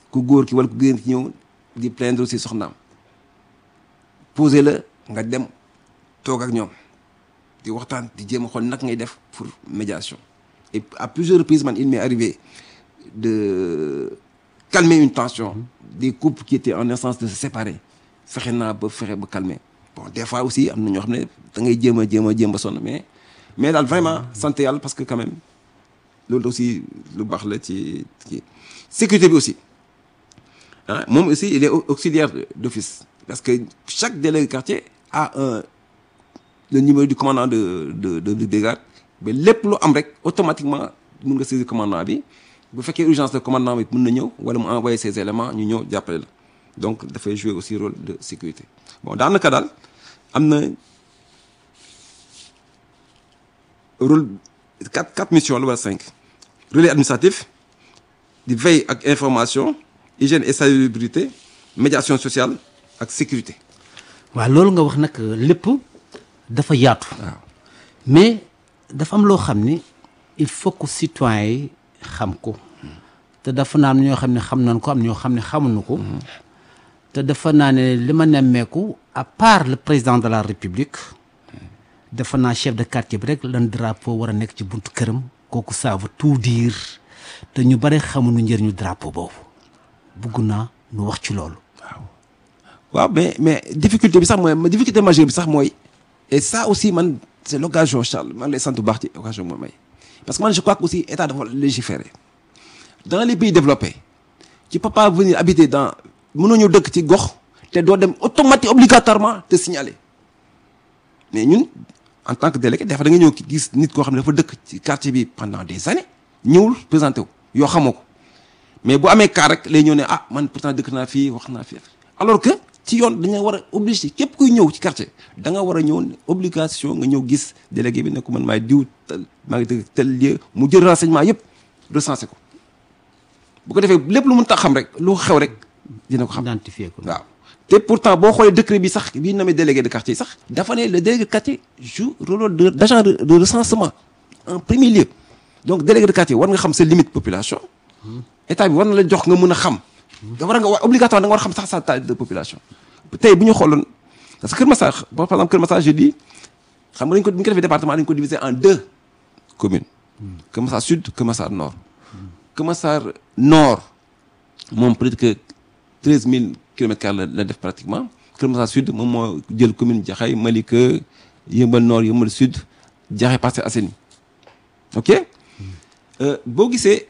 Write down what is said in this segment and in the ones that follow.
ku góor ki wala ku jigéen ki ñëw di plaindre aussi soxnaam posé la nga dem toog ak ñoom di waxtaan di jéem a xool nag ngay def pour médiation et à plusieurs reprises man il m'est arrivé de calmer une tension des couples qui étaient en instance de se séparer fexe naa ba calmer bon des fois aussi am na ñoo xam ne da ngay jéem a sonn mais daal vraiment sant yàlla parce que quand même loolu aussi lu baax la ci sécurité bi aussi ah moom aussi il est auxiliaire d'office parce que chaque délégué de quartier a le numéro du commandant de brigade ba lépp lu am rek automatiquement mun nga saisir commandant bi bu fekkee urgence de commandant bi mën na ñëw wala mu envoyer ses éléments ñu ñëw jàppale la donc dafay jouer aussi rôle de sécurité bon daanaka daal am na rôle quatre missions la wala 5 relais administratif di veille ak information hygiène et salubrité médiation sociale ak sécurité. waaw loolu nga wax nag lépp dafa yaatu. waaw mais dafa am loo xam ni il faut que citoyens yi xam ko te dafa naa ñoo xam ne xam nañ ko am ñoo xam ne xamuñu ko te dafa naa ne li ma nemmeeku à part le président de la république dafa naa chef de quartier bi rek lan drapeau war a nekk ci buntu këram kooku ça veut tout dire te ñu bare xamuñu njëriñu drapeau boobu bugg naa nu wax ci loolu. waaw mais difficulté bi sax mooy difficulté majeure bi sax mooy et ça aussi man c'est l'occasion Charles man lay sant bu baax ci occasion mooy may parce que man je crois que aussi état dafa légiférer dans les pays développés tu peux pas venir habiter dans mënoo ñëw dëkk ci gox te doo dem automatiquement obligatoirement te signaler mais ñun en tant que délégué dafa da nga ñëw gis nit koo xam ne dafa dëkk ci quartier bi pendant des années ñëwul présenté wu yoo xamoo ko mais bu amee cas rek lay ñëw ne ah man pourtant dëkk naa fii wax naa fii alors que ci yoon dañu war a obligé képp kuy ñëw ci quartier da nga war a ñëw obligation nga ñëw gis délégué bi ne ko man maay diw maa ngi dëkk tel lieu mu jël renseignement yëpp recensé ko bu ko defee lépp lu mun tax xam rek lu xew rek dina ko xam. identifier ko waaw te pourtant boo xoolee décret bi sax bii nommé délégué de quartier sax dafa ne le délégué de quartier joue rôle d'agent de recensement en premier lieu donc délégué de quartier war nga xam sa limite population état bi war na la jox nga mën a xam. da war obligatoire da nga war a xam sax sa taille de population tey bu ñu xooloon parce que Kër Massar par exemple Kër Massar je dis xam nga dañ ko bu ñu ko defee département dañ ko diviser en 2 communes Kër Massar Sud Kër Massar Nord Kër Massar Nord moom peut-être que 13 000 kilomètres carrés la def pratiquement Kër Massar Sud moom moo jël commune Jaxaay Malika Yeumbeul Nord Yeumbeul Sud Jaxaay Parcelles Assainies ok boo gisee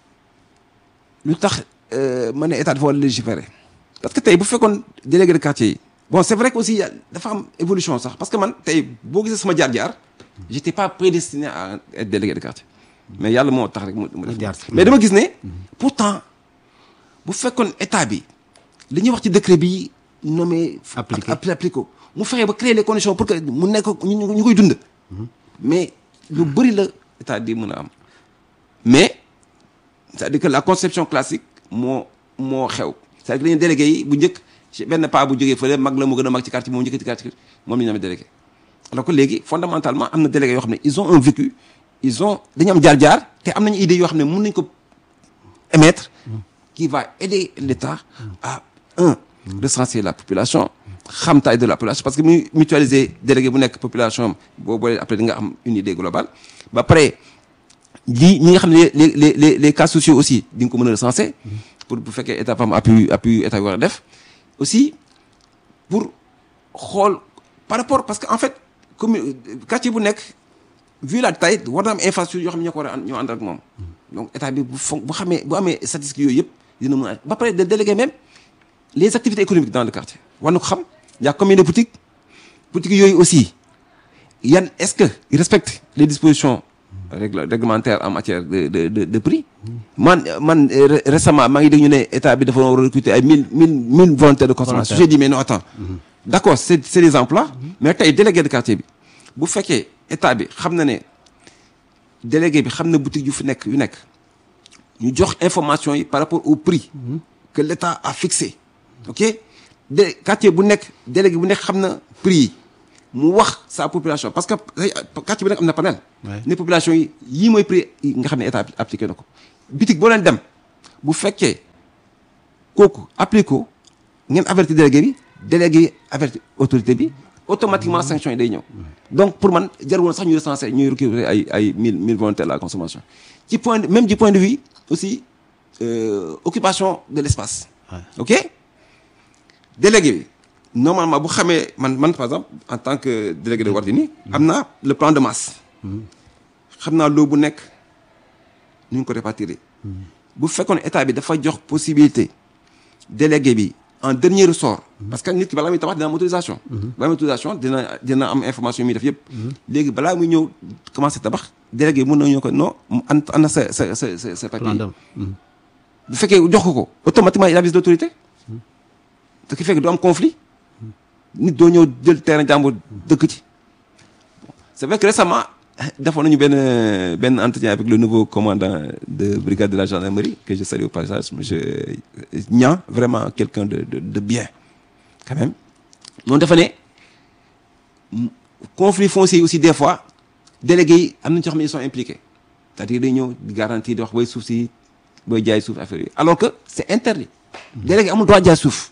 lu tax ma ne état dafa war a légiférer parce que tey bu fekkoon délégué de quartier yi bon c'est vrai que aussi dafa am évolution sax parce que man tey boo gisee sama jaar-jaar j'étais pas prédestiné à être délégué de quartier mais yàlla moo tax rek mu def mais dama gis ne pourtant bu fekkoon état bi li ñuy wax ci décret bi nommé appliqué ko mu fexe ba créer les conditions pour que mu nekk ñu koy dund mais lu bëri la état di mën a am mais c'est-à-dire que la conception classique moo xew c'est-à-dire que dañuy délégué yi bu njëkk benn paa bu jógee fële mag la mu gën a mag ci quartier moom njëkk ci quartier moom la ñu amee délégué alors que léegi fondamentalement am na délégué yoo xam ne ils ont un vécu dañu am jaar-jaar te am nañu idée yoo xam ne mën nañu ko émettre qui va aider l'État à recenser la population xam taille de la population parce que muy mutualiser délégué bu nekk population am boo boolee après di nga am une idée globale ba pare lii ñi nga xam ne les cas sociaux aussi di nga ko mën a recenser pour bu fekkee état am appui état bi war a def aussi pour xool par rapport parce que en fait commune quartier bu nekk vu la taille war na am infrastructure yoo xam ne ñoo ko war a ñoo ànd ak moom donc état bi bu xamee bu amee statistiques yooyu yëpp dina mën a ba pare de déléguer même les activités économiques dans le quartier war na ko xam y a combien de boutiques yooyu aussi yan est-ce que ils respectent les dispositions réglementaire en matière de prix man récemment maa ngi dégg ñu ne état bi dafa war a recruter ay mille volontaires de consommation j'ai dit mais non attends d'accord c'est des emplois mais tey délégué de quartier bi bu fekkee état bi xam na ne délégué bi xam na boutique yu nekk ñu jox information yi par rapport au prix que l'état a fixé ok quartier bu nekk délégué bu nekk xam na prix yi mu wax sa population parce que quartier bi nag am na panel ne population yi yii mooy prix yi nga xam ne état appliqué na ko bitig boo leen dem bu fekkee kooku applique ko ngeen averti délégué bi délégué yi averti autorité bi automatiquement sanction yi day ñëw donc pour man jar woon sax ñuy recenser ñuy récupérer ay 1000 volontaires à la consommation ci point même du point de vue aussi occupation de l'espace ok délégué bi normalement bu xamee man par exemple en tant que délégué de Wardini am naa le plan de masse xam naa loo bu nekk nu ñu ko répartir bu fekkoon état bi dafa jox possibilité délégué bi en dernier ressort parce que nit ki balaa muy tabax dina am autorisation balaa muy autorisation dina am information yi muy def yëpp léegi balaa muy ñëw commencé tabax délégué bi mën na ñëw ko non ana sa papier bu fekkee jox ko automatiquement il avise l'autorité ce qui fait que du am conflit nit doo ñëw jël terrain jàmbur dëkk ci c'est vrai que récemment defoon nañu benn entretien avec le nouveau commandant de brigade de la gendarmerie que je salue au passage monsieur Niang vraiment quelqu'un de bien quand même moom dafa ne conflit foncier aussi des fois délégués yi am nañu ci xam ne ils sont impliqués c'est-à-dire day ñëw di garantie di wax booy suuf si booy jaay suuf affaire yi alors que c'est interdit délégué amul droit jaay suuf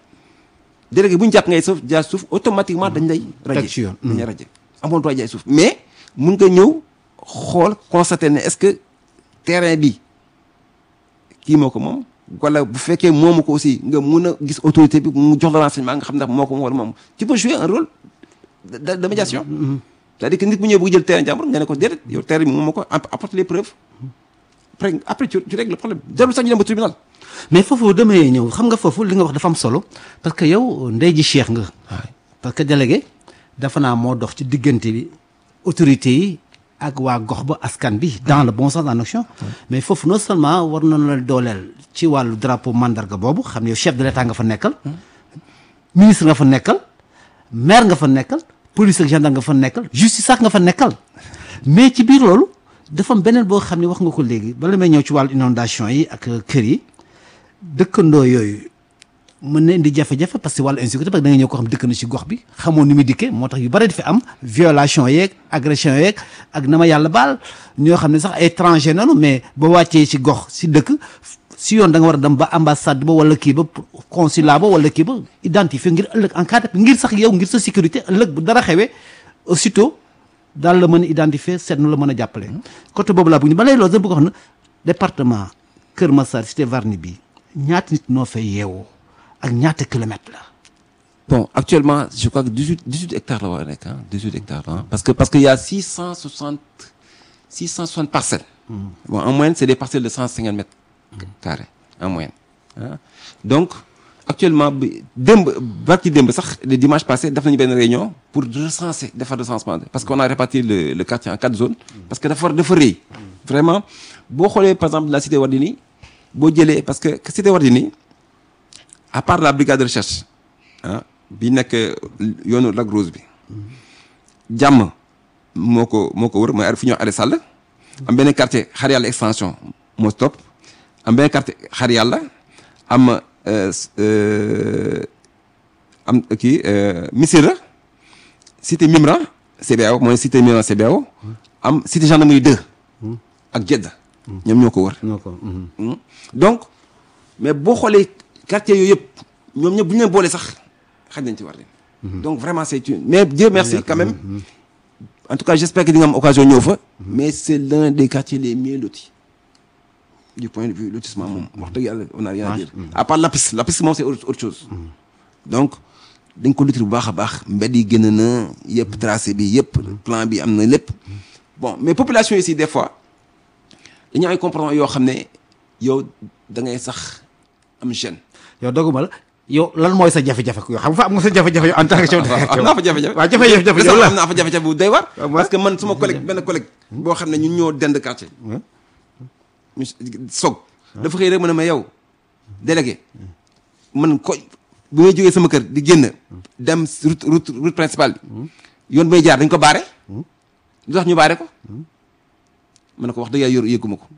délégué bu ñu jàpp ngay suuf jaay suuf automatiquement dañ lay raje dañ lay raje amul droit jaay suuf mais mun nga ñëw xool constater ne est-ce que terrain bi kii moo ko moom wala bu fekkee moomu ko aussi nga mun a gis autorité bi mu jox la renseignement nga xam ne moo ko moom wala moom tu peux jouer un rôle de médiation c'est-à-dire que nit bu ñëw bëgg jël terrain jàmbur nga ne ko déedéet yow terrain bi moom moo ko apporte les preuves après tu règles le problème jarul sax ñu dem ba tribunal mais foofu damay ñëw xam nga foofu li nga wax dafa am solo parce que yow ndey ji cheikh nga parce que délégué dafa naa moo dox ci diggante bi autorités yi ak waa gox ba askan bi dans le bon sens en action mais foofu non seulement war nañu la dooleel ci wàllu drapeau mandarga boobu xam ne yow chef de l'état nga fa nekkal ministre nga fa nekkal maire nga fa nekkal police ak gendarme nga fa nekkal justice ak nga fa nekkal mais ci biir loolu dafa am beneen boo xam ne wax nga ko léegi bala may ñëw ci wàllu inondation yi ak kër yi dëkkandoo yooyu mën na indi jafe-jafe parce que wàllu insécurité parce que da nga ñëw ko xam dëkk na ci gox bi xamoo ni muy dikkee moo tax yu bari di fi am violation yeeg agression yeeg ak na ma yàlla baal ñoo xam ne sax ay étranger nanu mais ba wàccee ci gox si dëkk si yoon da nga war a dem ba ambassade ba wala kii ba consulat ba wala kii ba identifier ngir ëllëg en cas ngir sax yow ngir sa sécurité ëllëg bu dara xewee aussitôt daal la mën a identifier seet nu la mën a jàppale côté boobu laa bëgg ñu ba lay loolu sax bëgg wax na département Kër Massar cité Varni bi ñaata nit noo fay yeewoo ak ñaata kilomètres la. bon actuellement je crois que 18 hectares la war a nekk 18 hectares la parce que y a 660 parcelles. Bon en moyenne c'est des parcelles de 150 mètres carrés en moyenne donc actuellement barki démb sax le dimanche passé def nañu benn réunion pour recenser defar recensement parce qu'on a réparti le quartier en 4 zones parce que dafa rëy vraiment boo xoolee par exemple la cité Wardini boo jëlee parce que cité Wardini à part la brigade de recherche bi nekk yoonu Lac Rose bi jàmm moo ko wër mooy fi ñuy wax Allé Sall am benn quartier Xar Yàlla extension moo topp am benn quartier Xar Yàlla am kii Missirah cité Mimran CBAO mooy cité Mimran CBAO am cité gendarmerie 2 ak Jeddah ñoom ñoo ko wër donc mais boo xoolee quartier yooyu yëpp ñoom ñëpp bu ñu leen boole sax xaj nañ ci war leen donc vraiment c'est une mais Dieu merci quand même en tout cas j'espère que di nga am occasion ñëw fa mais c'est l'un des quartiers les mieux lotis du point de vue lotissement moom wax dëgg yàlla on a rien à dire à part Lapis moom c'est autre chose donc dañ ko lotir bu baax a baax mbedd yi gën na yëpp tracé bi yëpp plan bi am na lépp bon mais population ici des fois dañu ay comportement yoo xam ne yow da ngay sax am gêne. yow doguma la yow lan mooy sa jafe-jafe ko xam nga fa am nga sa jafe-jafe yow en tant que chef am naa fa jafe-jafe waaw jafe-jafe yow la am naa fa jafe-jafe bu doy war parce que man suma collègue benn collègue boo xam ne ñun ñoo dend quartier Sog dafa xëy rek ma ne ma yow délégué man ko bu may jógee sama kër di génn dem route principale bi yoon bay jaar dañ ko baare lu tax ñu baare ko ma ne ko wax dëgg yàlla yëgguma ko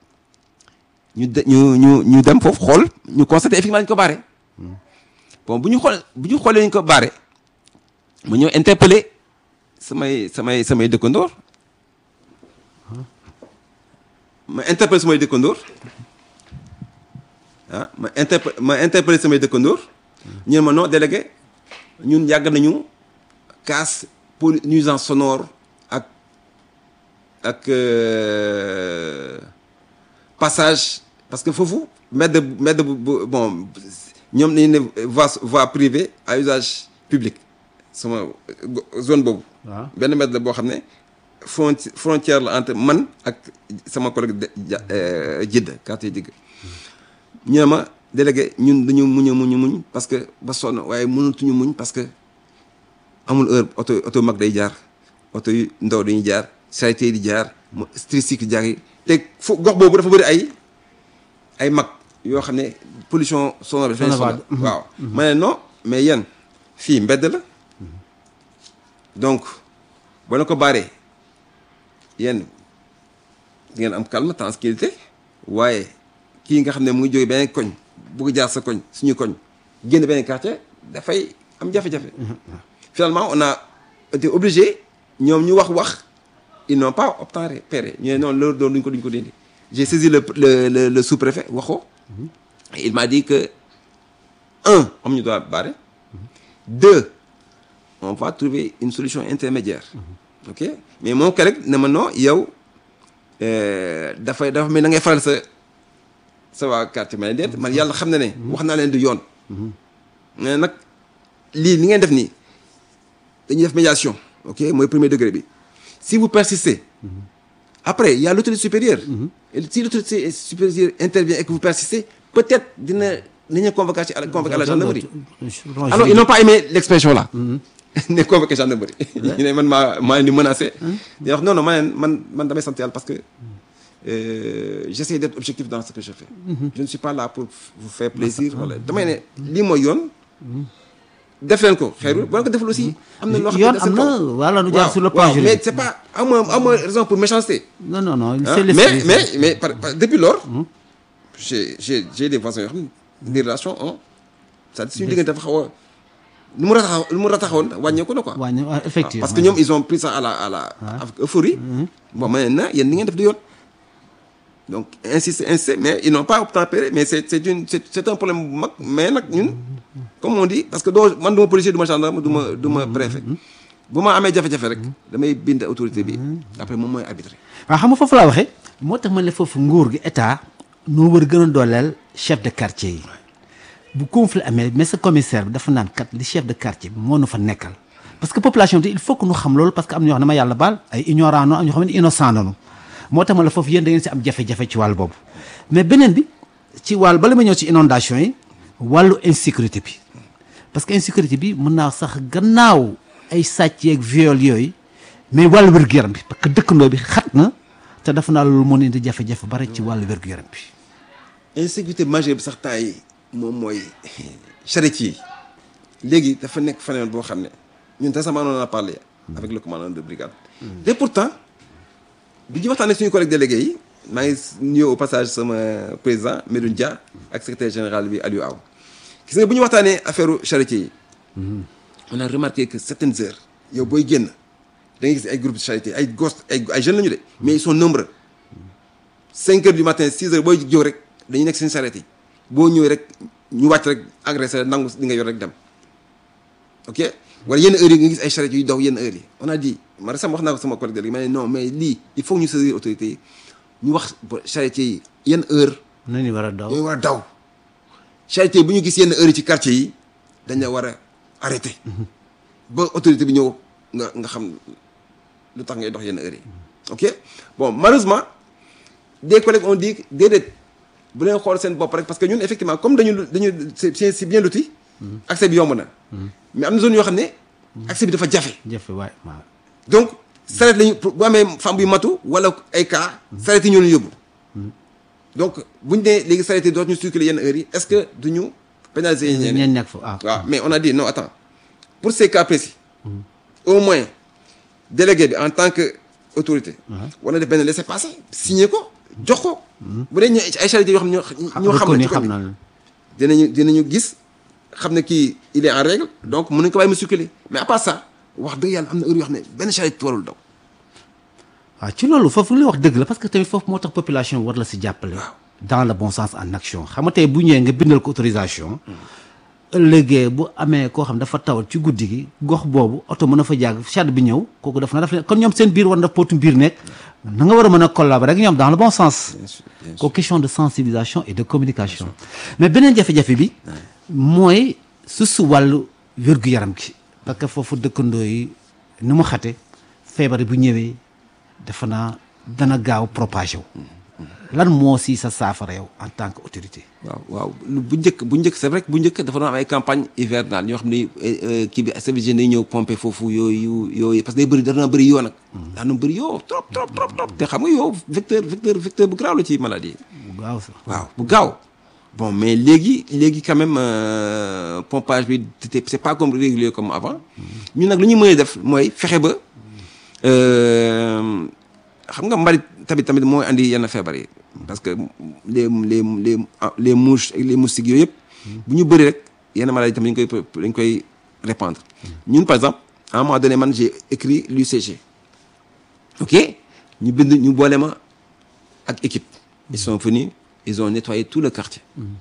ñu dem foofu xool ñu constaté effectivement dañ ko baare bon bu ñu xoolee dañ ko baare ma ñëw interpellé samay dëkkandoor ma interpellé samay dëkkandoor ah ma interpellé samay dëkkandoor ñu ne ma non délégué ñun yàgg nañu casse pour nuisance sonore ak passage parce que foofu mbedd bu bon ñoom dañu ne voie privée à usage public sama zone boobu. waaw benn mbedd la boo xam ne frontière la entre man ak sama collègue Jidda quartier Jidda ñu ne ma délégué ñun dañu muñ parce que ba sonn waaye mënatuñu muñ parce que amul heure oto mag day jaar oto yu ndaw dañuy jaar charité di jaar tricycle jaar yi te fu gox boobu dafa bëri ay mag yoo xam ne pollution sonore bi dafay sonal waaw ma ne non mais yéen fii mbedd la donc boo leen ko baaree yéen di ngeen am calme tranquillité waaye kii nga xam ne mu ngi jógee beneen koñ bugg jaar sa koñ suñu koñ génn beneen quartier dafay am jafe-jafe finalement on a été obligé ñoom ñu wax ils n'ont pas obtempéré ñu ne non loolu doon duñ ko dindi j'ai saisi le sous-préfet wax ko il m'a dit que on ñu doit barrer 2 on va trouver une solution intermédiaire ok mais mon collègue ne ma non yow dafa mel na ngay faral sa waa quartier ma ne déet man yàlla xam na ne wax naa leen du yoon mais nag lii li ngeen def nii dañuy def médiation ok mooy premier degré bi si vous persistez après il y a l'autorité supérieure et si l'autorité supérieure intervient et que vous persistez peut-être dinañu convoquer à la gendarmerie alors ils n'ont pas aimé l'expression là ne convoqué gendarmerie ñu ne man maa leen di menacé di wax non man damay sant yàlla parce que j'essaie d'être objectif dans ce que je fais je ne suis pas là pour vous faire plaisir wala damay ne lii mooy yoon def leen ko xeerul boo ko defal aussi am na loo xam ne yoon am na wala nu jaar sur le plan juridique mais c'est pas am raison pour méchanceté non c'est mais depuis lors j'ai des voisins yoo xam ne des relations c'est-à-dire suñu diggante dafa xaw a lu mu rataxoon wàññeeku na quoi. Effectivement parce que ñoom ils ont pris ça à la avec euphorie. Bon maintenant yéen ni ngeen def du yoon. donc insister mais ils n'ont pas obtempéré mais c'est un problème bu mag mais nag ñun comme on dit parce que man du ma policier du ma gendarme du ma préfet. bu ma amee jafe-jafe rek damay bind autorité bi après moom mooy arbitré. waaw xam nga foofu laa waxee moo tax ma ne foofu nguur gi état noo war gën a dooleel chef de quartier yi. bu conflit amee mais sa commissaire bi dafa naan kat li chef de quartier bi moo nu fa nekkal parce que population bi il faut que nu xam loolu parce que am na ñoo xam ne ma yàlla baal ay ignorant no am ñoo xam ne innocent nanu moo tax ma la foofu yéen da ngeen si am jafe-jafe ci wàll boobu mais beneen bi ci wàll bala ma ñëw ci inondation yi wàllu insécurité bi parce que insécurité bi mën naa sax gannaaw ay sàcc yeeg viol yooyu mais wàllu wér-gu-yaram bi parce que dëkkandoo bi xat na te dafa naa loolu moo indi jafe-jafe bari ci wàllu wér-gu-yaram bi insécurité majeure bi sax temps yi moom mooy charretier yi léegi dafa nekk phénomène boo xam ne ñun récemment on en a parlé avec le commandant de brigade et pourtant bi ñu waxtaanee suñu collègue délégué yi maa ngi nuyoo au passage sama président Medoune Dia ak secrétaire général bi Aliou Aw gis nga bu ñu waxtaanee affaire charretier yi on a remarqué que certaines heures yow booy génn da ngay gis ay groupes de charretier ay gosses ay jeunes la ñu de mais ils sont nombreux 5 heures du matin 6 heures booy jóg rek dañuy nekk seen charrette yi boo ñëwee rek ñu wàcc rek agressé nangu li nga yor rek dem ok wala yenn heures yi nga gis ay charrette yu daw yenn heures yi on a dit ma récemment wax naa ko sama collègue délégué ma ne non mais lii il faut ñu saisir autorités yi ñu wax charrette yi yenn heure nañu war a daw ñu war a daw charrette bu ñu gis yenn heures yi ci quartier yi dañ la war a arrêté ba autorité bi ñëw nga xam lu tax ngay dox yenn heures yi ok bon malheureusement des collègues ont dit déedéet bu leen xool seen bopp rek parce que ñun effectivement comme dañu c'est bien loti accès bi yomb na mais am na zone yoo xam ne accès bi dafa jafe waay donc saret lañu bu amee femme buy matu wala ay cas saret yi ñoo leen yóbbu donc buñu nee léegi saret yi dootuñu circuler yenn heures yi est-ce que duñu pénaliser ñeneen nekk fa waaw mais on a dit non attends pour ces cas précis au moins délégué bi en tant que autorité war na def benn laissez-passer signer ko jox ko bu dee ay charité yoo xam ñoo xam ne xam na dinañu gis xam ne kii il est en règle donc mën nañu ko bàyyi mu circuler mais à part ça wax dëgg yàlla am na heure yoo xam ne benn charité warul daw waaw ci loolu foofu li wax dëgg la parce que tamit foofu moo tax population war la si jàppale dans le bon sens en action xam nga tey bu ñëwee nga bindal ko autorisation ëllëgee bu amee koo xam dafa tawal ci guddi gi gox boobu oto mën a fa jàgg chad bi ñëw kooku def na daf leen kon ñoom seen biir war na pootu biir nekk na nga war a mën a collaborer ak ñoom dans le bon sens ko question de sensibilisation et de communication mais beneen jafe-jafe bi mooy su wàllu wér-gu-yaram gi parce que foofu dëkkandoo yi ni mu xate feebar bu ñëwee dafa naa dana gaaw propagé wu lan moo si sa saafara yow en tant que autorité. waaw bu njëkk c'est vrai que bu njëkk dafa doon am ay campagne hivernale ñoo xam ne kii bi service day ñëw pomper foofu yooyu parce que day bëri dana bëri yoo nag. daan na bëri yoo trop te xam nga yow vecteur bu graaw la ci maladie. bu gaaw sax waaw bu gaaw. bon mais léegi quand même pompage bi c'est pas comme régulier comme avant. ñun nag lu ñu mën a def mooy fexe ba xam nga mbalit tamit mooy andi yenn feebar yi. parce que les mouches et les moustiques yooyu yëpp bu ñu bëri rek yenn maladies tamit dañ koy répandre ñun par exemple à un moment donné man j'ai écrit l'UCG ok ñu bind ñu boole ma ak équipe ils sont venus ils ont nettoyé tout le quartier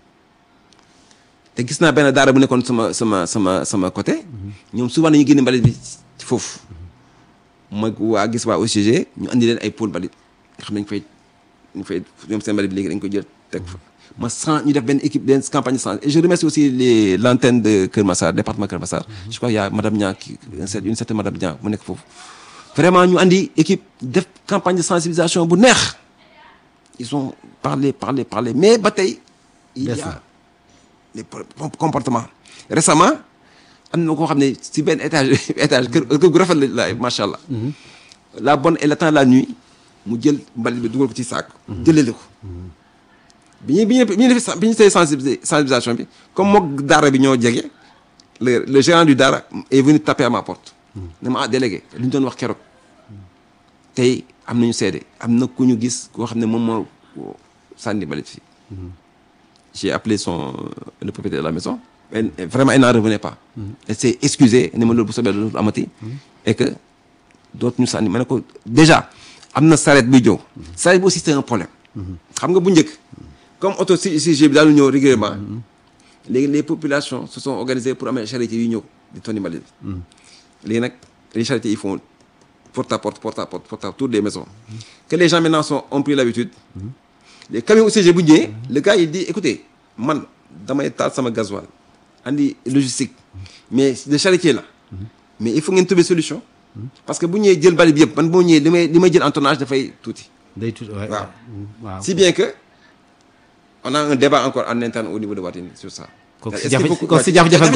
te gis naa benn daara bu nekkoon sama côté ñoom souvent dañuy génne mbalit bi ci foofu ma gis waa UCG ñu andi leen ay pôle mbalit nga xam ne ñu fay ñoom seen mbalit bi léegi dañ ko jël teg fa ñu def benn équipe benn campagne de santé et je remercie aussi l'antenne de Keur Massar département Keur Massar je crois qu'il y a madame Niang une certaine madame Niang mu nekk foofu vraiment ñu andi équipe def campagne de sensibilisation bu neex ils ont parlé mais ba tey il y a les comportements récemment am na koo xam ne si benn étage kër gu rafet la macha allah la bonne et le temps la nuit mu jël mbalit bi dugal ko ci saak jëlale ko bi ñu tey sensibilisation bi comme mook daara bi ñoo jege le gérant du daara est venu taper à ma porte ne ma délégué li ñu doon wax keroog tey am nañu seede am na ku ñu gis koo xam ne moom moo sànni mbalit fii j'ai appelé le propriétaire de la maison vraiment elle n'en revenait pas elle s'est excusée ne ma loolu bu soobee loolu amati et que dootuñu sànni ma ne ko déjà am na saret buy ñëw saret bi aussi c'est un problème xam nga bu njëkk comme auto CG bi daanu ñëw régulièrement léegi les populations se sont organisées pour amee charretiers yi ñëw di tonni mbalit bi léegi nag les charretiers ils font porte à porte autour des maisons que les gens maintenant ont pris l'habitude les camions CG bu ñëwee le gars il dit écoutez man damay taal sama gasoil andi logistique mais le charretier là mais il faut ngeen trouver solution parce que bu ñëwee jël mbalit bi yëpp man boo ñëwee li may jël en tonnage dafay tuuti. day tuuti waaw si bien que on a un débat encore en interne au niveau de Watine sur ça. kooku si jafe-jafe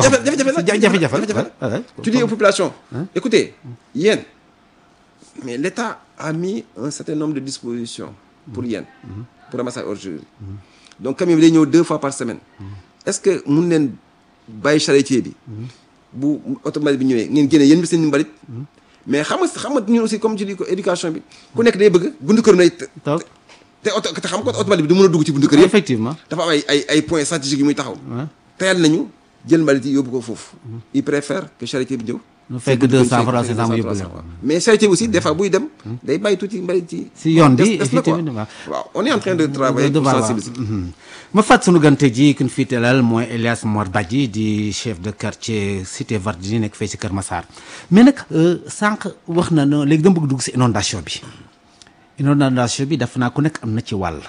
tu dis aux populations écoutez yéen mais l'État a mis un certain nombre de dispositions pour yéen pour ramasser ordures donc camion bi day ñëw 2 fois par semaine est-ce que mun leen bàyyi charretier bi bu oto mbalit bi ñëwee ngeen génne yéen bi seen mbalit mais xam nga ñun aussi comme tu dis ko éducation bi ku nekk day bëgg buntu kër nay te xam ko oto mbalit bi du mën a dugg ci buntu kër yëpp effectivement dafa am ay points stratégiques yu muy taxaw teyal nañu jël mbalit yi yóbbu ko foofu il préfère que charretier bi ñëw nu fekk 200 francs 500 yóbbu leen mais charretier bi aussi des fois buy dem day bàyyi tuuti mbalit yi si yoon bi effectivement waaw on est en train de travailler pour sensibiliser ma fàtt sunu gante ji kun fii teelal mooy Elias Mor Badji di chef de quartier cité Vardini nekk fay si Kër Massar mais nag sànq wax na no léegi dama bëgg dugg si inondation bi dafa naa ku nekk am na ci wàll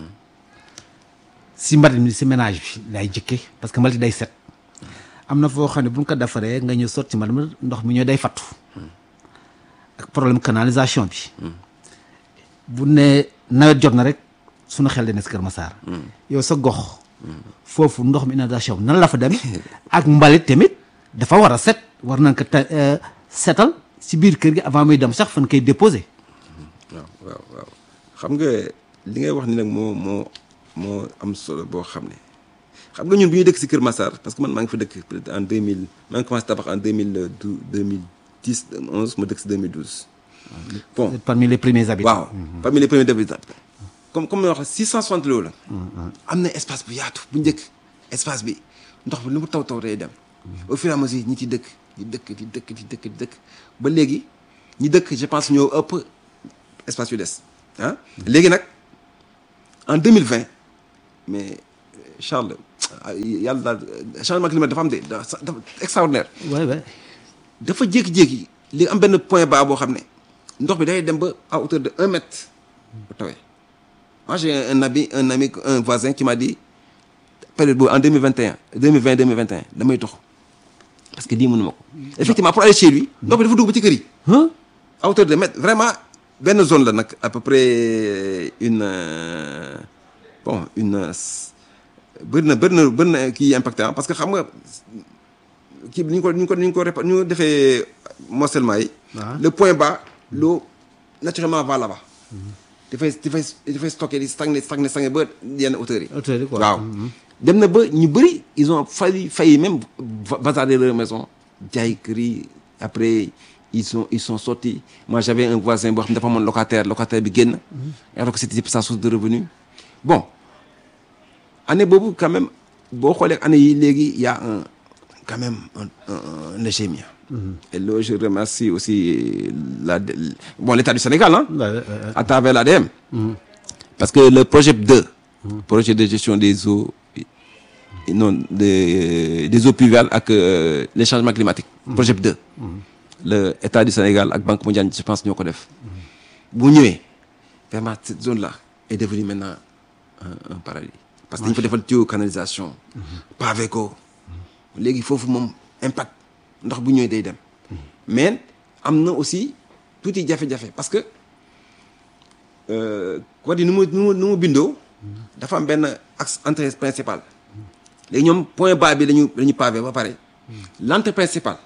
si mbalit mi si ménage bi lay jëkke parce que mbalit day set am na foo xam ne bu ñu ko defaree nga ñëw sotti mbalit mi ndox mi ñoo day fattu ak problème canalisation bi bu ne nawet jot na rek suñu xel dana si Kër Massar yow sa gox foofu ndox mi inondation nan la fa demee ak mbalit tamit dafa war a set war nañ ko setal si biir kër gi avant muy dem sax fan koy déposer waaw xam nga li ngay wax ni nag moo am solo boo xam ne xam nga ñun bu ñuy dëkk si Kër Massar parce que man maa ngi fa dëkk peut-être en 2000 maa ngi commencé tabax en 2010 11 ma dëkk si 2012 bon parmi les premiers habitants waaw parmi les premiers habitants comme ma wax 660 loolu la am na espace bu yaatu bu njëkk espace bi ndox bi lu mu taw day dem au fur et à mesure ñi ci dëkk di dëkk ba léegi ñi dëkk je pense ñoo ëpp espace yu des léegi nag en 2020 mais Charles yàlla daal changement climatique dafa am dafa extraordinaire. dafa jékki-jékki li am benn point bas boo xam ne ndox bi day dem ba à hauteur de 1 mètre bu tawee. Moi j'ai un voisin qui m'a dit période boobu en 2020 damay tox parce que lii mënuma ko. effectivement pour aller chez lui ndox bi dafa dugg ba ci kër yi. à hauteur de mètre vraiment benn zone la nag à peu près une bëri na kii impacté parce que xam nga kii ni ñu ko defee morcellement yi. le point bas l'eau naturellement va là-bas. dafay stocké di stagné ba yenn hauteur yi. quoi waaw. dem na ba ñu bëri ils ont failli même bazarder leur maison jaay kër yi après ils sont sortis. Moi j'avais un voisin boo xam ne dafa amoon locataire bi génn. alors que c'était sa source de revenu. Bon année boobu quand même boo xoolee année yi léegi y a quand même un léger mieux. Et là je remercie aussi l'État du Sénégal à travers l'ADM. Parce que le projet 2 projet de gestion des eaux des eaux pluviales ak les changements climatiques. projet 2 le État du Sénégal ak Banque mondiale je pense ñoo ko def. bu ñëwee vraiment cette zone là est devenue maintenant un paradis. parce que dañu fa defal tuyau canalisation. pavé ko léegi foofu moom impact ndox bu ñëwee day dem. mais am na aussi tuuti jafe-jafe parce que quoi di nu mu bindoo. dafa am benn axe entrée principale. léegi ñoom point bas bi lañu pavé ba pare. l'entrée principale.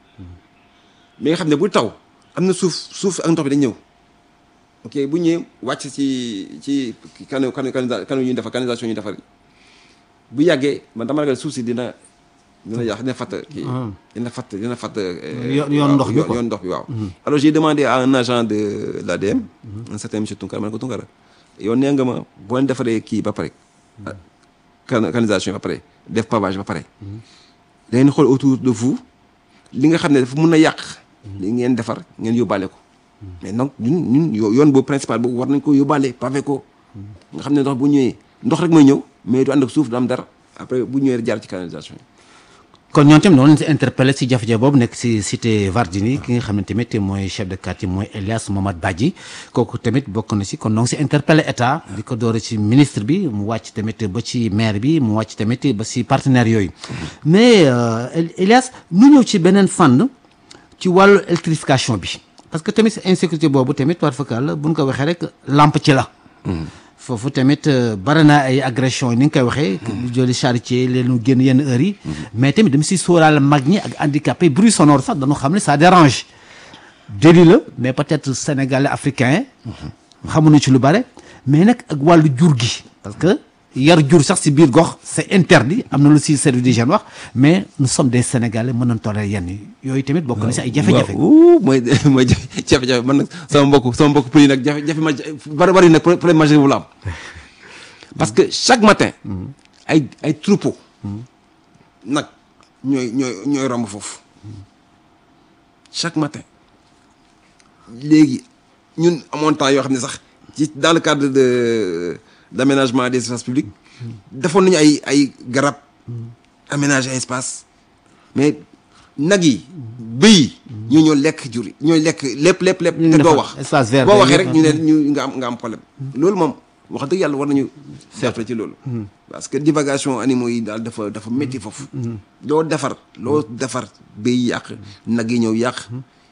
mais nga xam ne bu taw am na suuf ak ndox bi dañ ñëw. ok bu ñëwee wàcc ci canaux yu ñu defar canalisation yu ñu defar bu yàggee man dama ragal suuf si dina yàq dina fatt kii. dina fatt yoon ndox bi quoi yoon ndox bi waaw. alors j'ai demandé à un agent de l'ADM. un certain monsieur Tunkara ma ne ko Tunkara yow nee nga ma boo leen defaree kii ba pare. canalisation ba pare def pavage ba pare. da ngeen xool autour de vous li nga xam ne dafa mun a yàq. li ngeen defar ngeen yóbbaale ko. mais donc ñun yoon boobu principal boobu war nañ ko yóbbaale pavé ko. nga xam ne ndox bu ñëwee ndox rek mooy ñëw mais du ànd ak suuf du am dara après bu ñëwee jaar ci canalisation yi. kon ñoom tamit noonu lañ si interpellé si jafe-jafe boobu nekk si cité Vardini ki nga xam ne tamit mooy chef de quartier mooy Elias Momad Badji kooku tamit bokk na si kon donc si interpellé état di ko doore ci ministre bi mu wàcc tamit ba ci maire bi mu wàcc tamit ba si partenaires yooyu. mais Elias ñu ñëw ci beneen fànn ci wàllu électrification bi parce que tamit insécurité boobu tamit war fakal bu ñu ko waxee rek lampe ci la. foofu tamit bari na ay agression yi ni nga koy waxee. lu jëli charité leen génn yenn heures yi. mais tamit dama si sóoraale mag ñi ak handicapé bruit sonore sax dañoo xam ne ça dérange. déli la mais peut-être sénégalais africain. xamuñu ci lu bare mais nag ak wàllu jur gi parce que yar jur sax si biir gox c'est interdit am na lu si service d'hygiène wax mais nous sommes des sénégalais mën nañ toléré yenn yi yooyu tamit bokk na si ay jafe-jafe. waaw mooy jafe-jafe man nag sama mbokk pël yi nag jafe-jafe bari nag problème majeur bu la am parce que chaque matin. ay troupeau nag ñooy romb foofu chaque matin léegi ñun amoon temps yoo xam ne sax ci dans le cadre d'aménagement des espaces publics defoon nañu ay garab aménager ay espace mais nag yi bëy yi ñoo lekk jur yi ñooy lekk lépp te doo wax boo waxee rek ñu ne nga am problème loolu moom wax dëgg yàlla war nañu jàppale ci loolu parce que divagation animaux yi daal dafa métti foofu loo defar bëy yàq nag yi ñëw yàq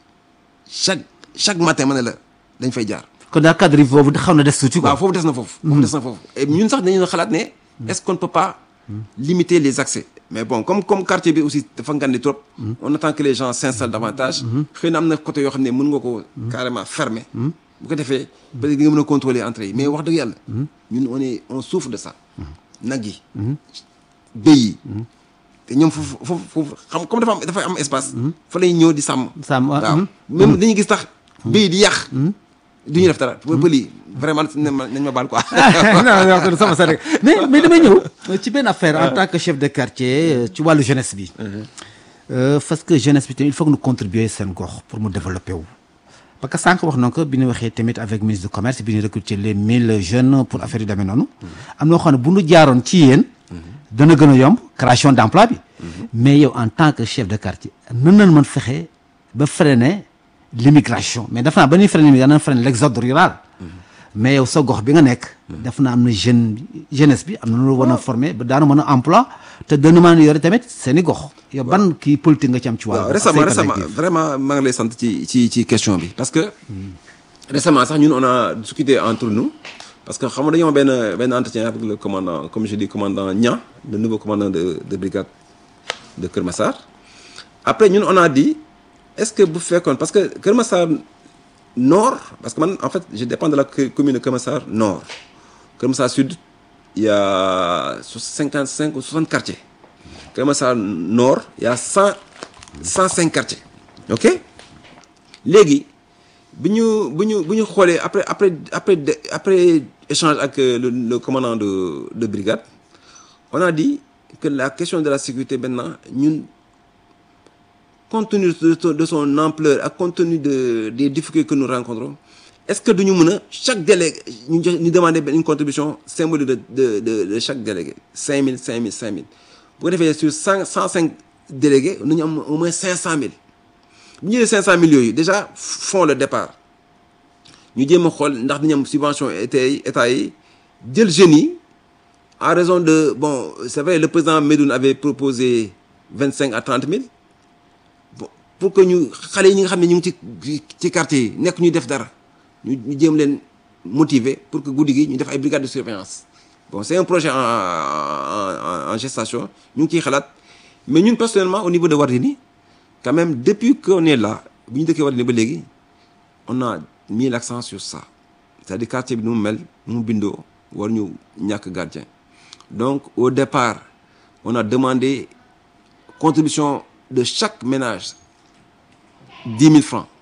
chaque matin ma ne la dañ fay jaar. kon daal cadre boobu xaw na des tuuti quoi. waaw foofu des na foofu. et ñun sax dañu xalaat ne. est-ce qu'on ne peut pas limiter les accès. mais bon comme quartier bi aussi dafa ngandi trop. on attend que les gens s'installent davantage. xëy na am na côté yoo xam ne mën nga ko carrément fermer. bu ko defee peut-être di nga mën a contrôler entrée yi mais wax dëgg yàlla. ñun on souffre de ça. nag yi. béy yi. te ñoom foofu xam comme dafa am espace. fa lay ñëw di sàmm. waaw même dañuy gis tax. béy di yàq. du ñu def dara pël yi vraiment nañ ma baal quoi. non sama sa rek mais damay ñëw ci benn affaire en tant que chef de quartier ci wàllu jeunesse bi. parce que jeunesse bi tamit il faut que ñu contribuer seen gox pour mu développer wu. parce que sànq wax na ko bi ñu waxee tamit avec ministre du commerce bi ñu recruter les 1000 jeunes pour affaire yu demee noonu. am na loo xam ne bu ñu jaaroon ci yéen. dana gën a yomb création d'emploi bi. mais yow en tant que chef de quartier nan lañ mën fexe ba freiner l'immigration mais dafa naa ba ñuy freiner l'immigration dana freiner l'exode rural. mais yow sa gox bi nga nekk. def na am na jeunesse bi am na lu war a former ba daanu mën a emploi te dana mën a yore tamit seen i gox. yow ban kii politique nga ci am ci wàllu. récemment vraiment maa ngi lay sant ci question bi. parce que récemment sax ñun on a discuté entre nous parce que xam nga dañoo benn entretien avec le commandant comme je dis commandant Niang le nouveau commandant de brigade de Keur Massar. Après ñun on a dit est-ce que bu fekkoon parce que Keur Massar Nord parce que man en fait je dépends de la commune de Keur Massar Nord. Keur Massar Sud il y a 55 ou 60 quartiers. Keur Massar Nord il y a 105 quartiers. OK léegi bu ñu xoolee après échange avec le commandant de brigade on a dit que la question de la sécurité maintenant ñun compte tenu de son ampleur ak compte tenu des difficultés que nous rencontrons est-ce que duñu mën a chaque délégué ñu demander une contribution symbolique de chaque délégué 5000 bu ko defee sur 105 délégués nañu am au moins 500000 bu ñu jëlee 500000 yooyu déjà font le départ ñu jéem a xool ndax dañu am subvention état yi jël jeunes yi en raison de bon c'est vrai le président Medoune avait proposé 25 à 30 000 bon pour que ñu xale yi ñi nga xam ne ñu ngi ci quartier yi nekk ñuy def dara ñu jéem leen motiver pour que guddi gi ñu def ay brigades de surveillance bon c'est un projet en gestation ñu ngi ciy xalaat mais ñun personnellement au niveau de Wardini quand même depuis qu'on est là bu ñu dëkkee Wardini ba léegi on a mis l'accent sur ça c'est-à-dire quartier bi nu mu mel nu mu bindoo war ñu ñàkk gardien donc au départ on a demandé contribution de chaque ménage 10 000 francs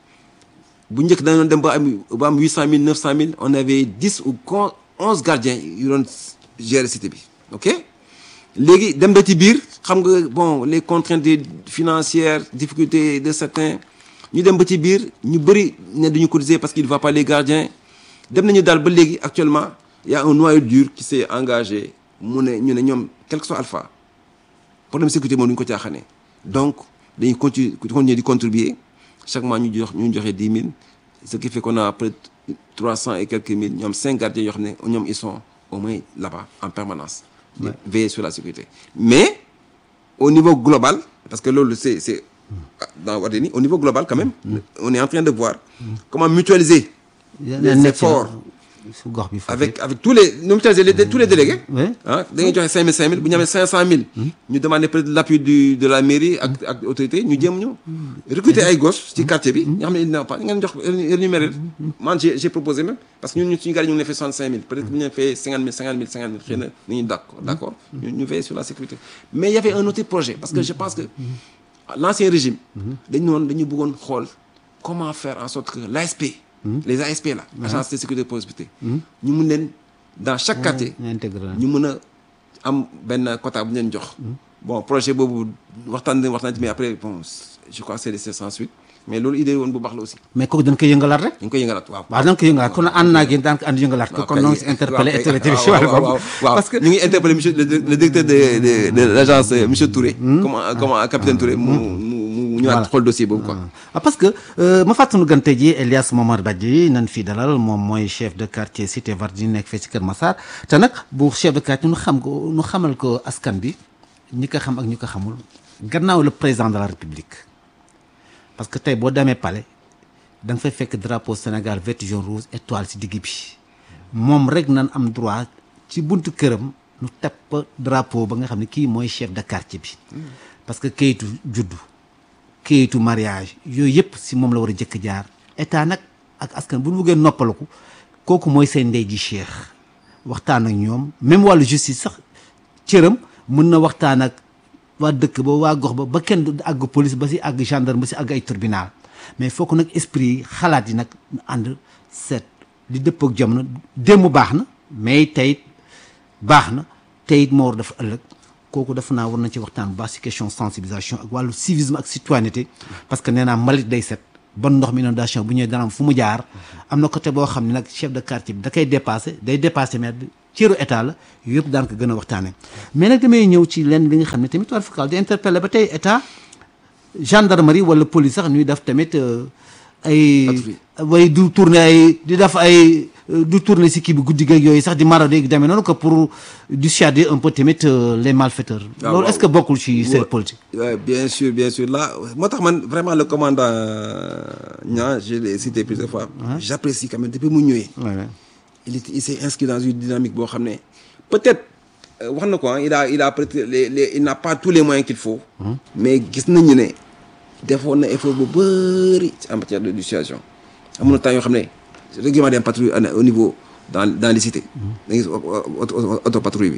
bu njëkk dañu dem ba am 800 000 900 000 on avait 10 ou 11 gardiens yu doon gérer cité bi ok léegi dem ba ci biir xam nga bon les contraintes financières difficultés de certains ñu dem ba ci biir ñu bëri ne duñu cotiser parce qu'il ne va pas les gardiens dem nañu daal ba léegi actuellement il y a un noyau dur qui s'est engagé mu ne ñu ne ñoom quel que soit alpha problème sécurité moom du ñu ko caaxaanee donc dañuy continuer di contribuer chaque mois ñu joxe 10 000 ce qui fait qu'on a près de 300 et quelques mille ñoom 5 gardiens yoo xam ne ñoom ils sont au moins là-bas en permanence veiller sur la sécurité mais au niveau global parce que loolu c'est dans Wardini au niveau global quand même on est en train de voir comment mutualiser les efforts avec tous les tous les délégués ah da ngay joxe 5000 bu ñu amee 500000 ñu demander peut-être l'appui de la mairie ak autorité ñu jéem ñu recruter ay gosses ci quartier bi ñoo xam ne il n'a pas ngeen jox énumérer man j'ai proposé même parce que ñun suñu gars yi ñu ngi fait 65000 peut-être bu ñu fait 50000 xëy na nañu d'accord ñu veiller sur la sécurité mais il y avait un autre projet parce que je pense que l'ancien régime dañu bëggoon xool comment faire en sorte que l'ASP les ASP là agence de sécurité et prospérité ñu mun leen dans chaque quartier ñu mën a am benn quota bu ñu leen jox bon projet boobu waxtaan ci mais après bon je crois que c'est sans suite mais loolu idée woon bu baax la aussi mais kooku dañ koy yëngalaat rek dañ koy yëngalaat waaw dañ koy yëngalaat kon ànd naa ak yéen daan ko ànd yëngalaat ko kon noonu si interpellé autorité bi si wàllu boobu parce que ñu ngi interpellé monsieur le directeur de l'agence monsieur Touré comment capitaine Touré mu ñëwaat xool dossier boobu quoi parce que ma fàttanu gante ji Elias Momar Badji nan fii dalal moom mooy chef de quartier cité Wardini nekk fee ci Keur Massar te nag bu chef de quartier nu xamal ko askan bi ñi ko xam ak ñi ko xamul gannaaw le président de la République parce que tey boo demee palais da nga fay fekk drapeau Sénégal vert jaune rouge étoile ci digg bi moom rek nan am droit ci buntu këram nu tepp drapeau ba nga xam ne kii mooy chef de quartier bi parce que kayitu juddu kayitu mariage yooyu yëpp si moom la war a jëkk jaar état nag ak askan bu ñu bëggee noppaliku kooku mooy seen ndey ji cheikh waxtaan ak ñoom même wàllu justice sax cëram mën na waxtaan ak waa dëkk ba waa gox ba kenn du àgg police ba si àgg gendarme ba si àgg ay tribunal mais fokk nag esprit yi xalaat yi nag ànd seet di dëpp ak jamono démb baax na mais tey baax na tey moo war dafa ëllëg kooku dafa naa war na ci waxtaan bu baax si question sensibilisation ak wàllu civisme ak citoyenneté parce que nee naa mbalit day set bon ndox mi inondation bu ñëwee dana am fu mu jaar am na côté boo xam ne nag chef de quartier bi da koy dépassé day dépassé maire bi ciiru état la yëpp daan ko gën a waxtaane mais nag damay ñëw ci lenn li nga xam ne tamit war fakal di interpellé ba tey état gendarmerie wala police sax ñuy def tamit ay way du tourner ay di def ay du tourner si kii bi guddi geeg yooyu sax di marauder ak demee noonu que pour dissuader un peu tamit les malfaiteurs loolu est-ce que bokkul ci seen politique bien sûr là moo tax man vraiment le commandant Niang je l'ai cité plusieurs fois j'apprécie quand même depuis mu ñëwee il s'est inscrit dans une dynamique boo xam ne peut-être wax na ko il n'a pas tous les moyens qu'il faut mais gis nañu ne defoon na effort bu bëri en matière de dissuasion amoon na temps yoo xam ne régulièrement dem patrouille au niveau dans les cités da gis auto patrouille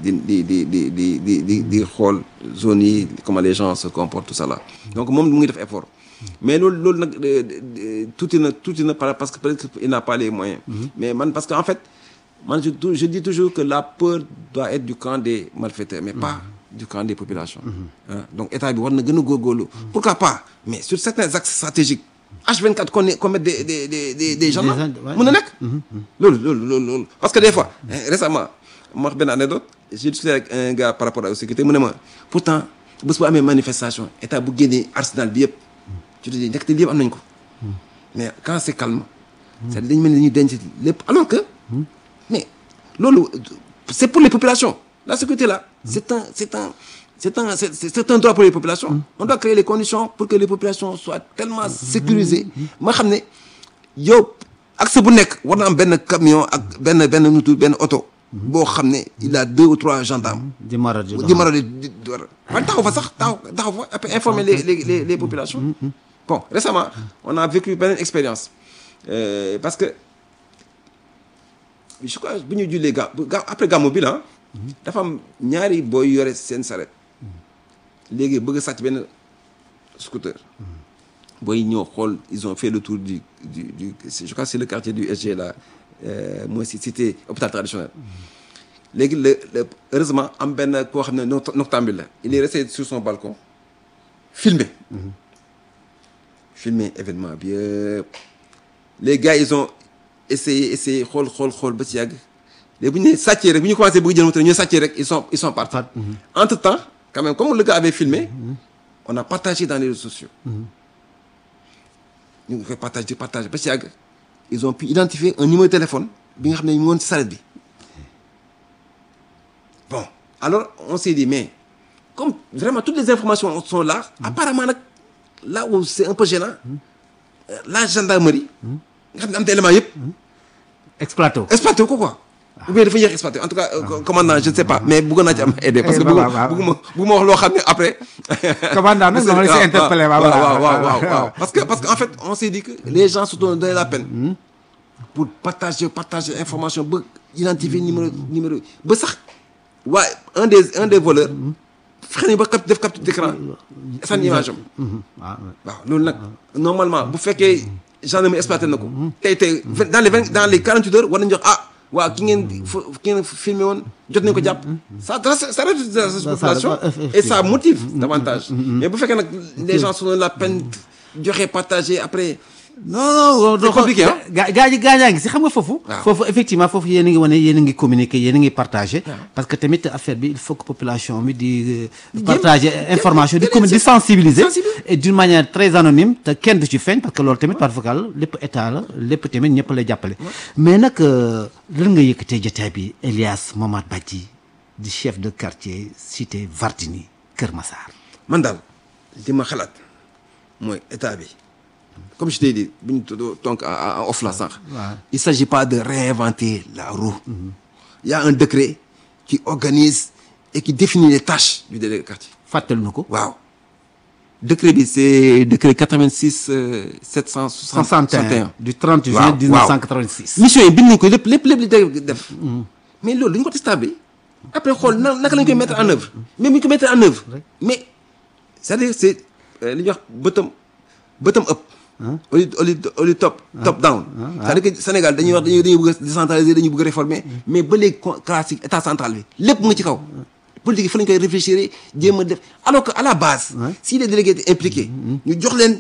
bi di xool zone yi comment les gens se comportent tout ça là donc moom mu ngi def effort mais loolu nag tuuti na parce que peut-être il n'a pas les moyens mais man parce que en fait man je dis toujours que la peur doit être du camp des malfaiteurs mais pas du camp des populations donc état bi war na gën a góorgóorlu pourquoi pas mais sur certains axes stratégiques H24 qu'on mette des gens là mën na nekk loolu parce que des fois récemment ma wax benn anecdote j'ai discuté avec un gars par rapport à la sécurité mu ne ma pourtant bés bu amee manifestation état bu génnee arsenal bi yëpp tu te dis ndekete li yëpp am nañ ko mais quand c'est calme c'est-à-dire dañu mel ni dañuy denc lépp alors que mais loolu c'est pour les populations la sécurité là c'est un droit pour les populations on doit créer les conditions pour que les populations soient tellement sécurisées ma xam ne yow accès bu nekk war na am benn camion ak benn oto boo xam ne il a 2 ou 3 gendarmes di marauder waaye taxaw fa après informer les populations bon récemment on a vécu beneen expérience parce que je crois bu ñu jullee après gàmmu bi la dafa am ñaari booy yore seen saret léegi bëgg a sàcc benn scooter booy ñëw xool ils ont fait le tour du je crois que c'est le quartier du SG là mooy cité hôpital traditionnel léegi heureusement am benn koo xam ne noctambule la il est resté sur son balcon filmer événement bi yëpp les gars ils ont essayé xool ba ci yàgg léegi bu ñu nee sàccee rek bu ñu commencé bëgg jël moto ñu sàccee rek ils sont partis entre temps quand même comme le gars avait filmé on a partagé dans les réseaux sociaux ñu ngi koy partagé ba ci yàgg ils ont pu identifier un numéro de téléphone bi nga xam ne ñu ngi woon ci saret bi bon alors on s'est dit mais comme vraiment toutes les informations sont là apparemment nag là où c'est un peu gênant la gendarmerie nga xam ne am te élément yëpp exploité ko quoi ou bien dafa yéex exploité en tout cas commandant je ne sais pas mais bëggoon naa ci am aidé parce que bëgguma wax loo xam ne après commandant nag dama la si interpellé waaw parce que en fait on s'est dit que les gens se donnent la peine pour partager information ba identifier numéro ba sax waaye un des voleurs fexe nañu ba def capture d'écran sànni image am waaw loolu nag normalement bu fekkee gendarmerie exploité na ko tey dans les 48 heures war nañu jox waaw ki ngeen filmé woon jot nañu ko jàpp ça rajoute de la population et ça motive davantage mais bu fekkee nag les gens se donnent la peine joxe partager après non c'est compliqué gaa ngi si xam nga foofu effectivement foofu yéen a ngi wane yéen a ngi communiquer yéen a ngi partager parce que tamit affaire bi il faut que population bi di partager information di sensibiliser et d'une manière très anonyme te kenn du ci feeñ parce que loolu tamit par vocal lépp état la lépp tamit ñëpp lay jàppale mais nag lan nga yëkkatee jotaay bi Elias Momad Badji di chef de quartier cité Vardini Kër Massar man daal li ma xalaat mooy état bi comme je t'ai dit bu ñu donc en off la sànq il s'agit pas de réinventer la roue il y a un décret qui organise et qui définit les tâches du délégué de quartier fàttali na ko waaw décret bi c'est décret 86 761 du 30 juin 1986 mission yi bind nañu ko lépp li def mais loolu dañu ko stable après xool naka lañu koy mettre en œuvre mais bu ñu ko mettre en œuvre mais c'est-à-dire c'est li ñuy wax bottom up au lieu top down c'est-à-dire que Sénégal dañuy bëgg a décentraliser dañuy bëgg a réformer mais ba léegi classique état central bi lépp mu ngi ci kaw politique yi fa lañu koy réfléchir jéem a def alors que à la base si les délégués étaient impliqués ñu jox leen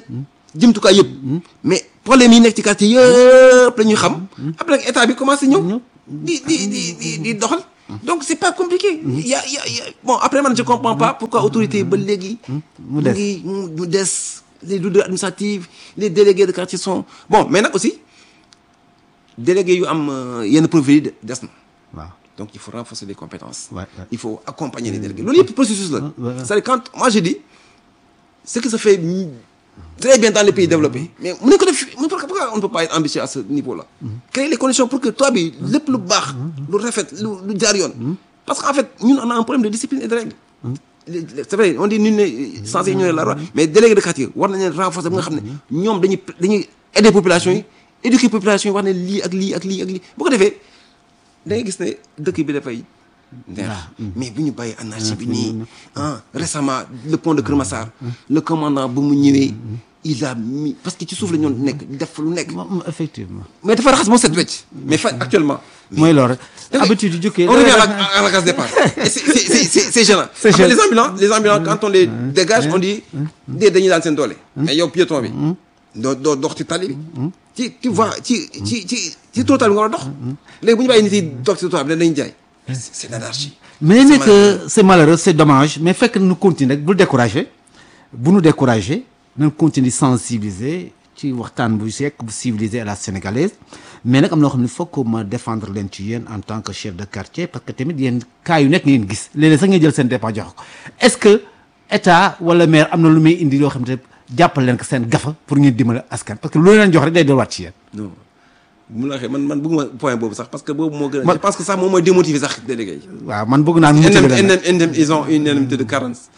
jëmtukaay yëpp mais problème yi nekk ci quartier yëpp la ñuy xam après état bi commencé ñëw di doxal donc c'est pas compliqué y a bon après man je comprends pas pourquoi autorité ba léegi mu des les lourdeurs administratives les délégués de quartier sont bon mais nag aussi délégués yu am yenn profil yi des na waaw donc il faut renforcer les compétences Ouais. il faut accompagner les délégués loolu yëpp processus la c'est-à-dire quand moi je dis ce qui se fait très bien dans les pays développés mais mu nañ ko def pourquoi on ne peut pas être ambitieux à ce niveau-là créer les conditions pour que toi bi lépp lu baax lu rafet lu jaar yoon parce qu'en fait ñun on a un problème de discipline et de règle c'est vrai on dit nul n'est censé ignorer la loi mais délégué de quartier war nañ leen renforcer ba nga xam ne ñoom dañuy aider population yi éduquer population yi wax ne lii ak lii ak lii ak lii bu ko defee da ngay gis ne dëkk bi dafay neex mais bu ñu bàyyi anarchie bi nii récemment le pont de Kër Massar le commandant bu mu ñëwee il a mis parce que ci suuf la ñoon nekk def lu nekk effectivement mais dafa raxas moo set wecc mais fa actuellement mooy loolu rek habitude yu jukkee on revient à la case départ et c'est gênant après les ambulants quand on les dégage on dit dañuy daan seen doole mais yow piéton bi doo dox ci tali bi tu vois ci trottoir bi nga war a dox léegi bu ñu bàyyi nit yi dox ci trottoir bi dañuy jaay c'est l'anarchie mais nekk c'est malheureux c'est dommage mais fekk nu continuer rek bul décourager bu nu décourager nañ continuer sensibiliser ci waxtaan bu sekk bu civilisé à la sénégalaise mais nag am na loo xam ne foog ko ma défendre leen ci yéen en tant que chef de quartier parce que tamit yéen cas yu nekk ngeen gis léeg-léeg sax ngeen jël seen dépense jox ko est-ce que état wala maire am na lu muy indi loo xam ne jàppal leen ko seen gafa pour ngeen dimbali askan parce que lu leen jox rek day delluwaat ci yéen. non bu ma la waxee man bëgguma point boobu sax parce que boobu moo gën a. je pense que sax moom mooy démotiver sax délégué yi. waaw man bëgg naa NM ils ont une indemnité de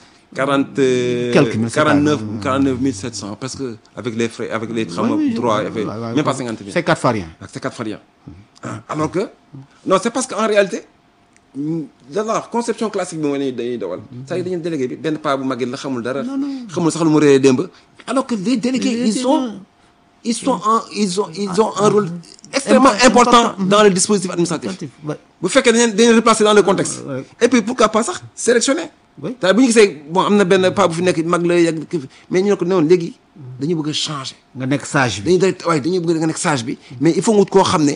49 700 parce que avec les frais avec les droits même pas 50 000. c'est 4 fois rien. C'est 4 fois rien. Alors que non c'est parce qu'en réalité la conception classique bi mooy ne dañuy dawal. c'est-à-dire dañuy délégué bi benn paa bu màgget la xamul dara. xamul sax lu mu réeré démb. alors que les délégués ils ont un rôle extrêmement important dans le dispositif administratif. bu fekkee dañu replacer dans le contexte. et puis pourquoi pas sax sélectionner. te bu ñu gisee bon am na benn paa bu fi nekk mag la yàgg mais ñu ne ko noonu léegi dañu bëgg a changer. nga nekk sage bi dañuy bëgg nga nekk sage bi mais il faut nga wut koo xam ne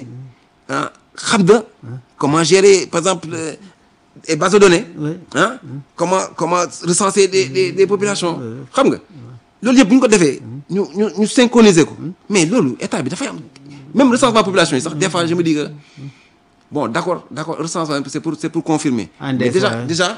xam na comment gérer par exemple les bases de données. comment recenser des populations. xam nga loolu yëpp bu ñu ko defee. ñu synchroniser ko. mais loolu état bi dafay am même recensement population yi sax des fois je me dis que bon d'accord recensement c'est pour confirmer. mais déjà.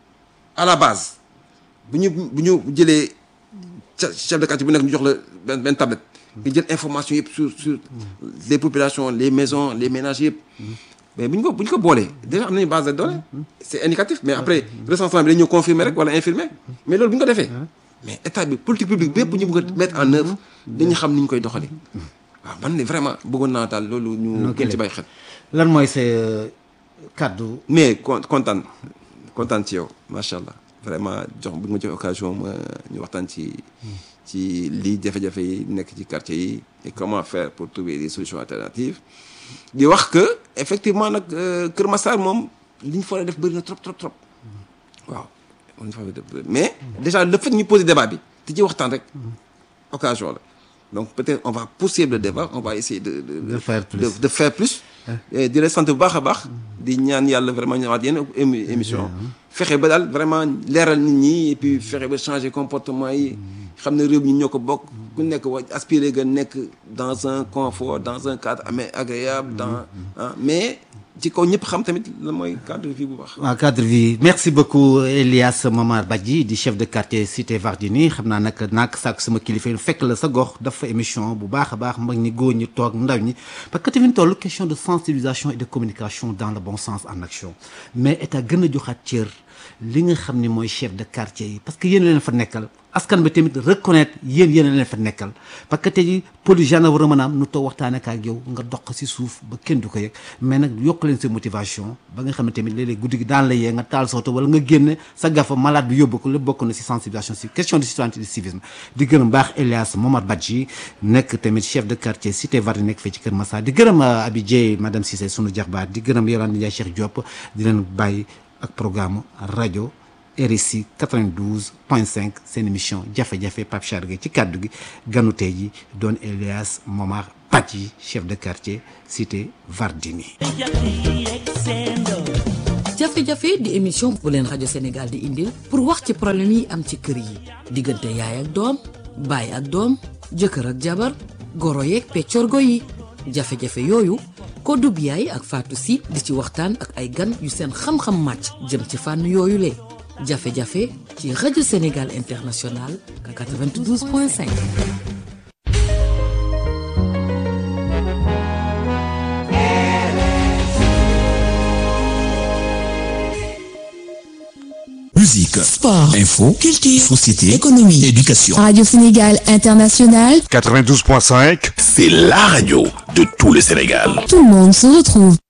à la base bu ñu jëlee chef de quartier bu nekk ñu jox la benn tablette nga jël information yëpp sur les populations les maisons les ménages yëpp mais bu ñu ko boolee déjà am nañu base de données c'est indicatif mais après recensement bi dañu ñëw confirmer rek wala infirmer mais loolu bu ñu ko defee mais état bi politique publique bépp ñu bëgg a mettre en œuvre dañu xam ni ñu koy doxalee waaw man ne vraiment bëggoon naa daal loolu ñu gën ci bàyyi xel. lan mooy sa kaddu. mais kontaan ci yow macha allah vraiment bu ma jox occasion ma ñu waxtaan ci lii jafe-jafe yi nekk ci quartier yi et comment faire pour trouver des solutions alternatives di wax que effectivement nag Kër Massar moom li ñu fa def bëri na trop waaw mais déjà le fait ñu poser débat bi te ci waxtaan rek occasion la donc peut-être on va poursuivre le débat on va essayer de faire plus di la sant bu baax a baax di ñaan yàlla vraiment ñëwaat yenn émission fexe ba daal vraiment leeral nit ñi et puis fexe ba changer comportement yi xam ne réew mi ñoo ko bokk ku nekk wa aspirer nga nekk dans un confort dans un cadre agréable mais ci kaw ñëpp xam tamit la mooy cadre de vie bu baax. waaw cadre de vie merci beaucoup Elias Momar Badji di chef de quartier Cité Vardini xam naa nag naak sàkk sama kilifa yi fekk la sa gox dafa émission bu baax a baax mag ñi góor ñi toog ndaw ñi parce que tamit toll question de sensibilisation et de communication dans le bon sens en action mais état gën a joxaat cër li nga xam ni mooy chef de quartier yi parce que yéen leen fa nekkal askan bi tamit reconnaître yéen leen fa nekkal parce que tey jii police gendarme war a mën a am nu toog waxtaanee ak yow nga dox si suuf ba kenn du ko yëg mais nag yokk leen sa motivation ba nga xam ne tamit léeg-léeg guddi gi daan la yee nga taal sa oto wala nga génne sa gafa malade bi yóbbu ko lépp bokk na si sensibilisation si question de citoyenneté de civisme di gërëm baax Elias Momar Badji nekk tamit chef de quartier Cité Vardini nekk fii ci Kër Massar di gërëm Abi Dieye madame Cissé sunu jaxbaat di gërëm Yolande Ndiaye Cheikh Diop di leen bàyyi ak programme rajo RSI 92.5 seen émission jafe-jafe Pape Chargé ci kàddu gi ganu tey ji doon Elias Momar Badji chef de quartier cité Vardini. jafe-jafe di émission bu leen rajo Sénégal di indil pour wax ci problème yi am ci kër yi diggante yaay ak doom baay ak doom jëkkër ak jabar goro yeeg peccorgo yi jafe-jafe yooyu Kodou Biaye ak Fatou Sy di ci waxtaan ak ay gan yu seen xam-xam màcc jëm ci fànn yooyu le jafe-jafe ci rajo Sénégal International 92.5. Musique, sport, info, culture, société, économie, éducation. Radio Sénégal International, 92.5, C'est la radio de tout le Sénégal. tout le monde se retrouve.